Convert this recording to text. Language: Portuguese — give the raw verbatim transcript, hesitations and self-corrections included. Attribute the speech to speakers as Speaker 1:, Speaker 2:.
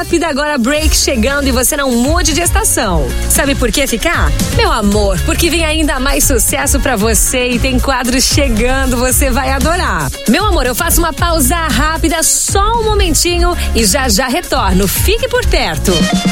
Speaker 1: rápida, agora break chegando e você não mude de estação. Sabe por que ficar? Meu amor, porque vem ainda mais sucesso pra você e tem quadros chegando, você vai adorar. Meu amor, eu faço uma pausa rápida, só um momentinho e já já retorno. Fique por perto.